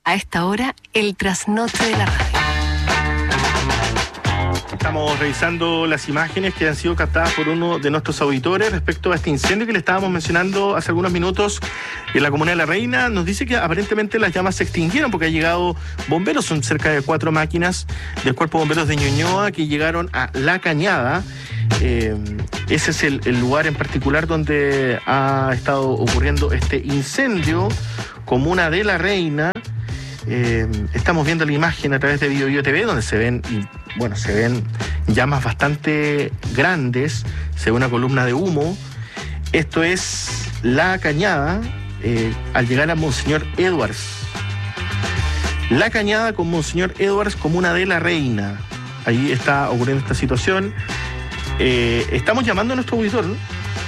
A esta hora, el trasnoche de la radio. Estamos revisando las imágenes que han sido captadas por uno de nuestros auditores respecto a este incendio que le estábamos mencionando hace algunos minutos en la comuna de La Reina. Nos dice que aparentemente las llamas se extinguieron porque ha llegado bomberos, son cerca de 4 máquinas del Cuerpo de Bomberos de Ñuñoa que llegaron a La Cañada. Ese es el lugar en particular donde ha estado ocurriendo este incendio, comuna de La Reina. Estamos viendo la imagen a través de Bio TV, donde se ven llamas bastante grandes, se ve una columna de humo. Esto es La Cañada, al llegar a Monseñor Edwards. La Cañada con Monseñor Edwards, comuna de La Reina. Ahí está ocurriendo esta situación. Estamos llamando a nuestro auditor, ¿no?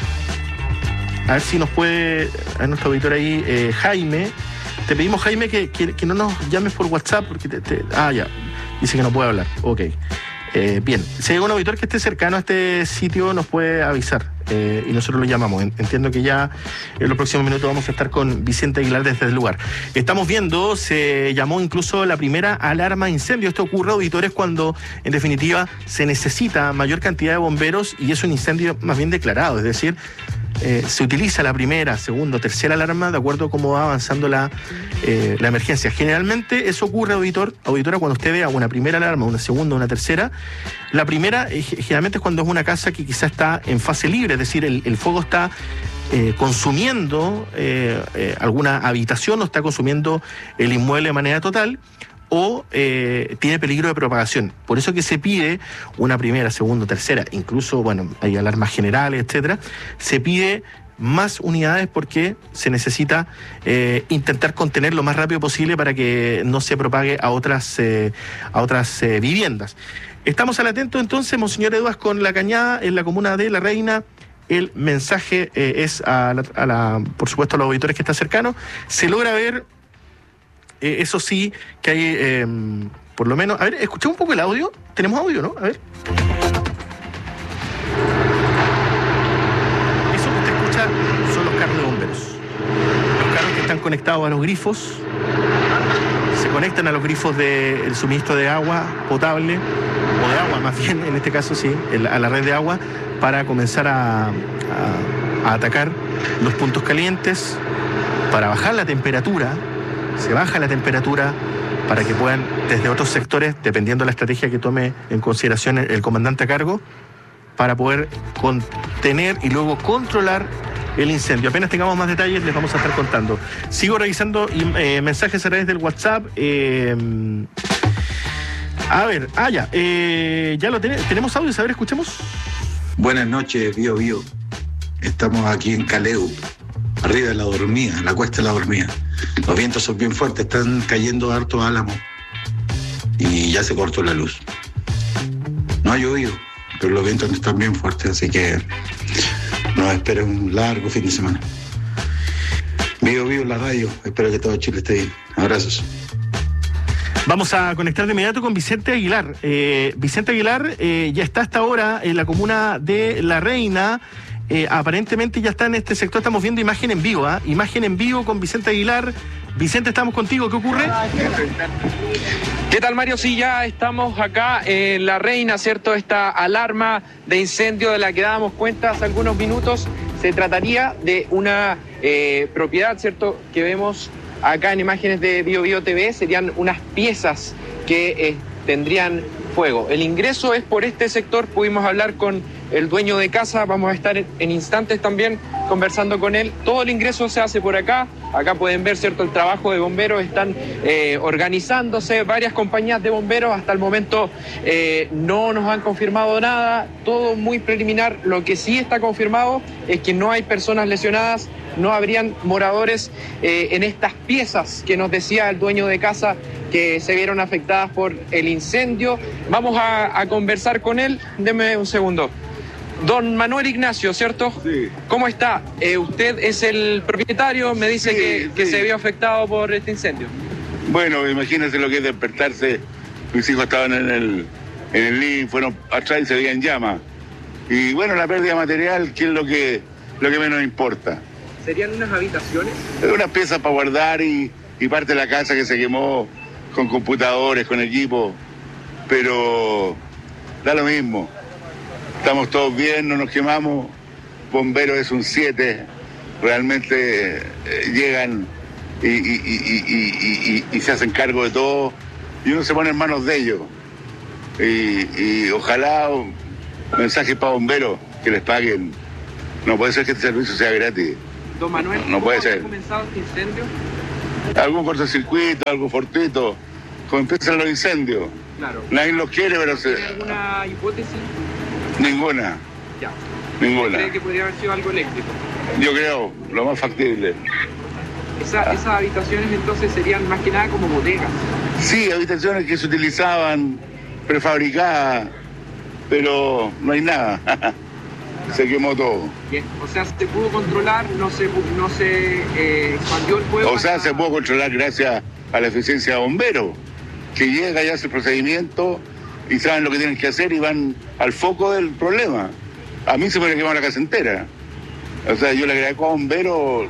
A ver si nos puede, a nuestro auditor ahí, Jaime. Te pedimos, Jaime, que no nos llames por WhatsApp, porque ya, dice que no puede hablar. Ok. Bien, si hay un auditor que esté cercano a este sitio, nos puede avisar y nosotros lo llamamos. Entiendo que ya en los próximos minutos vamos a estar con Vicente Aguilar desde el lugar. Estamos viendo, se llamó incluso la primera alarma de incendio. Esto ocurre, auditores, cuando en definitiva se necesita mayor cantidad de bomberos y es un incendio más bien declarado, es decir, se utiliza la primera, segunda o tercera alarma de acuerdo a cómo va avanzando la emergencia. Generalmente eso ocurre, auditora, cuando usted vea una primera alarma, una segunda, una tercera. La primera generalmente es cuando es una casa que quizá está en fase libre, es decir, el fuego está consumiendo alguna habitación o está consumiendo el inmueble de manera total, o tiene peligro de propagación. Por eso que se pide una primera, segunda, tercera, incluso, hay alarmas generales, etcétera. Se pide más unidades porque se necesita intentar contener lo más rápido posible para que no se propague a otras viviendas. Estamos al atento entonces, Monseñor Edwards, con La Cañada en la comuna de La Reina. El mensaje es por supuesto, a los auditores que están cercanos. Se logra ver. Eso sí, que hay, por lo menos... A ver, escuchemos un poco el audio. Tenemos audio, ¿no? A ver. Eso que usted escucha son los carros de bomberos. Los carros que están conectados a los grifos. Se conectan a los grifos del suministro de agua potable, o de agua más bien, en este caso sí, a la red de agua, para comenzar a atacar los puntos calientes, para bajar la temperatura. Se baja la temperatura para que puedan, desde otros sectores, dependiendo de la estrategia que tome en consideración el comandante a cargo, para poder contener y luego controlar el incendio. Apenas tengamos más detalles, les vamos a estar contando. Sigo revisando mensajes a través del WhatsApp. Ya lo tenemos audio, a ver, escuchemos. Buenas noches, Bio. Estamos aquí en Caleu, arriba de La Dormida, en la cuesta de La Dormida. Los vientos son bien fuertes, están cayendo hartos álamos y ya se cortó la luz. No ha llovido, pero los vientos están bien fuertes, así que nos espera un largo fin de semana. Bio en la radio, espero que todo Chile esté bien. Abrazos. Vamos a conectar de inmediato con Vicente Aguilar. Vicente Aguilar ya está hasta ahora en la comuna de La Reina. Aparentemente ya está en este sector. Estamos viendo imagen en vivo, imagen en vivo con Vicente Aguilar. Vicente, estamos contigo, ¿qué ocurre? ¿Qué tal, Mario? Sí, ya estamos acá en La Reina, ¿cierto? Esta alarma de incendio de la que dábamos cuenta hace algunos minutos, se trataría de una propiedad, ¿cierto?, que vemos acá en imágenes de Bio TV. Serían unas piezas que tendrían fuego. El ingreso es por este sector. Pudimos hablar con el dueño de casa, vamos a estar en instantes también conversando con él. Todo el ingreso se hace por acá. Acá pueden ver, ¿cierto?, el trabajo de bomberos. Están organizándose varias compañías de bomberos. Hasta el momento no nos han confirmado nada, todo muy preliminar. Lo que sí está confirmado es que no hay personas lesionadas, no habrían moradores en estas piezas que nos decía el dueño de casa que se vieron afectadas por el incendio. Vamos a conversar con él. Deme un segundo. Don Manuel Ignacio, ¿cierto? Sí. ¿Cómo está? Usted es el propietario, me dice Sí, que sí. se vio afectado por este incendio. Bueno, imagínense lo que es despertarse. Mis hijos estaban en el living, fueron atrás y se veían llamas. Y bueno, la pérdida de material, que es lo que menos importa. ¿Serían unas habitaciones? Es una pieza para guardar y y parte de la casa que se quemó con computadores, con equipo, pero da lo mismo. Estamos todos bien, no nos quemamos. Bomberos es un 7, realmente llegan y se hacen cargo de todo y uno se pone en manos de ellos. Y ojalá un mensaje para bomberos que les paguen. No puede ser que este servicio sea gratis. Don Manuel, no puede ser. ¿Cómo ha comenzado este incendio? Algún cortocircuito, algo fortuito, como empiezan los incendios. Claro. Nadie los quiere, pero ¿Tiene alguna hipótesis? Ninguna. Ya. Ninguna. ¿Cree que podría haber sido algo eléctrico? Yo creo, lo más factible. Esas habitaciones entonces serían más que nada como bodegas. Sí, habitaciones que se utilizaban, prefabricadas, pero no hay nada. Se quemó todo. Bien. O sea, se pudo controlar, no se expandió el fuego. O sea, se pudo controlar gracias a la eficiencia de bomberos, que llega y hace el procedimiento y saben lo que tienen que hacer y van al foco del problema. A mí se me quemó la casa entera. O sea, yo le agradezco a bomberos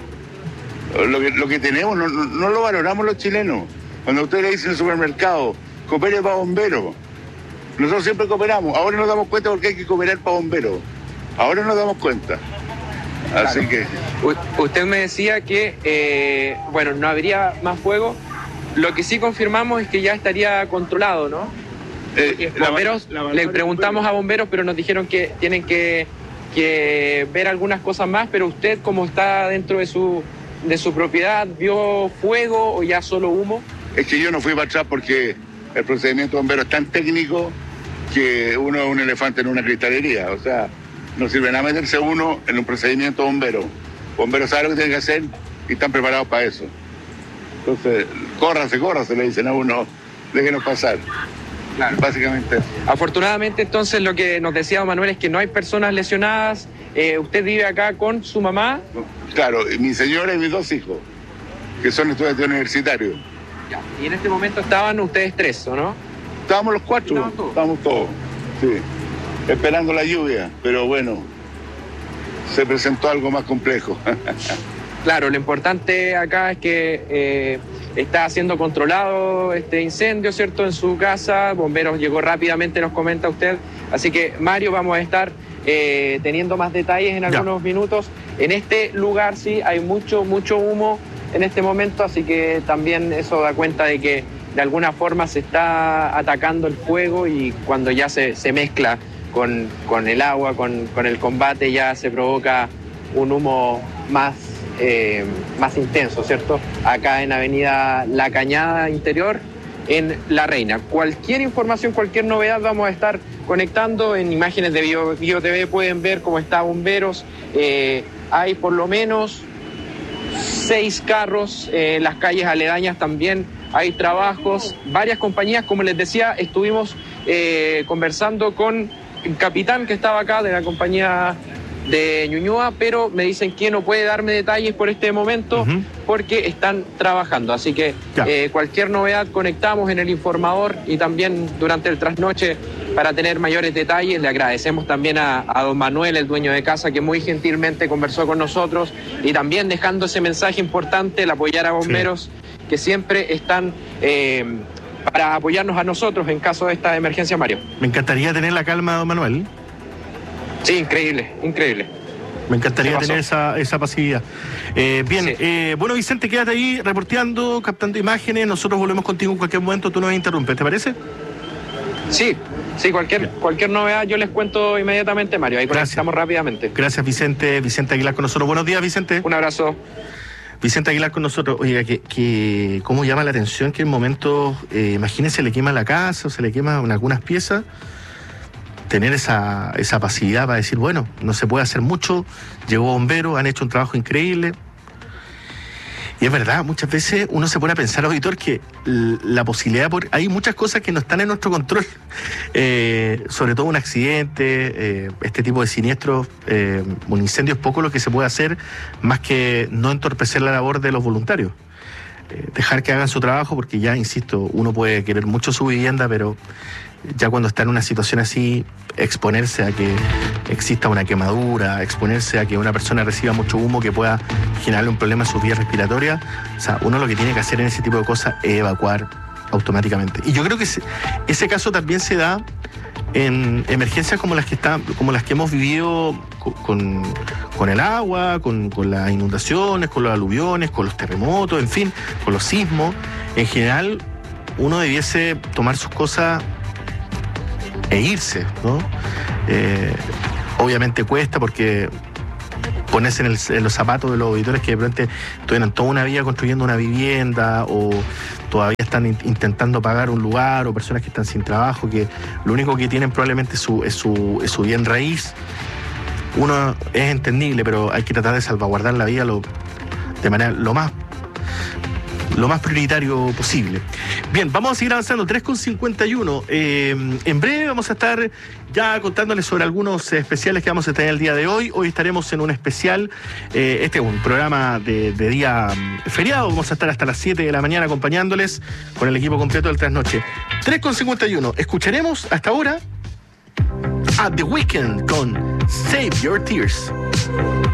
lo que tenemos, no lo valoramos los chilenos. Cuando ustedes le dicen en el supermercado, coopere para bomberos. Nosotros siempre cooperamos. Ahora nos damos cuenta porque hay que cooperar para bomberos. Ahora nos damos cuenta. Así claro. que... Usted me decía que, no habría más fuego. Lo que sí confirmamos es que ya estaría controlado, ¿no? Bomberos, le preguntamos a bomberos, pero nos dijeron que tienen que ver algunas cosas más, pero usted, como está dentro de su propiedad, ¿vio fuego o ya solo humo? Es que yo no fui para atrás porque el procedimiento de bomberos es tan técnico que uno es un elefante en una cristalería. O sea, no sirve nada meterse uno en un procedimiento de bomberos. Bomberos saben lo que tienen que hacer y están preparados para eso. Entonces, córrase, le dicen a uno, déjenos pasar. Claro. Básicamente. Afortunadamente, entonces, lo que nos decía don Manuel es que no hay personas lesionadas. Usted vive acá con su mamá. Claro, mi señora y mis 2 hijos, que son estudiantes universitarios. Ya. Y en este momento estaban ustedes 3, ¿o no? Estábamos los 4, estábamos todos, sí, esperando la lluvia, pero bueno, se presentó algo más complejo. Claro, lo importante acá es que está siendo controlado este incendio, ¿cierto?, en su casa. Bomberos llegó rápidamente, nos comenta usted. Así que, Mario, vamos a estar teniendo más detalles en algunos minutos. En este lugar sí hay mucho humo en este momento, así que también eso da cuenta de que de alguna forma se está atacando el fuego y cuando ya se mezcla con el agua, con el combate, ya se provoca un humo más intenso, ¿cierto? Acá en Avenida La Cañada Interior, en La Reina. Cualquier información, cualquier novedad vamos a estar conectando en imágenes de Bio TV. Pueden ver cómo está bomberos. Hay por lo menos 6 carros, las calles aledañas también hay trabajos, varias compañías, como les decía, estuvimos conversando con el capitán que estaba acá de la compañía de Ñuñoa, pero me dicen que no puede darme detalles por este momento porque están trabajando, así que cualquier novedad conectamos en el informador y también durante el trasnoche para tener mayores detalles. Le agradecemos también a don Manuel, el dueño de casa, que muy gentilmente conversó con nosotros y también dejando ese mensaje importante, el apoyar a bomberos que siempre están para apoyarnos a nosotros en caso de esta emergencia, Mario. Me encantaría tener la calma, don Manuel. Sí, increíble. Me encantaría tener esa pasividad. Bien, sí. Bueno, Vicente, quédate ahí reporteando, captando imágenes. Nosotros volvemos contigo en cualquier momento. Tú nos interrumpes, ¿te parece? Sí, cualquier novedad yo les cuento inmediatamente, Mario. Ahí conectamos rápidamente. Gracias, Vicente. Vicente Aguilar con nosotros. Buenos días, Vicente. Un abrazo. Vicente Aguilar con nosotros. Oiga, que cómo llama la atención que en momentos, imagínense, le quema la casa o se le queman algunas piezas. Tener esa pasividad para decir, bueno, no se puede hacer mucho, llegó bomberos, han hecho un trabajo increíble. Y es verdad, muchas veces uno se pone a pensar, auditor, que la posibilidad, hay muchas cosas que no están en nuestro control, sobre todo un accidente, este tipo de siniestros, un incendio es poco lo que se puede hacer, más que no entorpecer la labor de los voluntarios. Dejar que hagan su trabajo, porque ya, insisto, uno puede querer mucho su vivienda, pero ya cuando está en una situación así, exponerse a que exista una quemadura, exponerse a que una persona reciba mucho humo que pueda generarle un problema en sus vías respiratorias, o sea, uno lo que tiene que hacer en ese tipo de cosas es evacuar automáticamente. Y yo creo que ese caso también se da en emergencias como las que hemos vivido con el agua, con las inundaciones, con los aluviones, con los terremotos, en fin, con los sismos. En general, uno debiese tomar sus cosas e irse, ¿no? Obviamente cuesta, porque ponerse en los zapatos de los auditores que de pronto estuvieran toda una vida construyendo una vivienda, o todavía están intentando pagar un lugar, o personas que están sin trabajo, que lo único que tienen probablemente es su bien raíz. Uno es entendible, pero hay que tratar de salvaguardar la vida de manera lo más prioritario posible. Bien, vamos a seguir avanzando, 3:51. En breve vamos a estar ya contándoles sobre algunos especiales que vamos a tener el día de hoy. Hoy estaremos en un especial, este es un programa de día feriado, vamos a estar hasta las 7 de la mañana acompañándoles con el equipo completo del Trasnoche. 3:51, escucharemos hasta ahora a The Weeknd con Save Your Tears.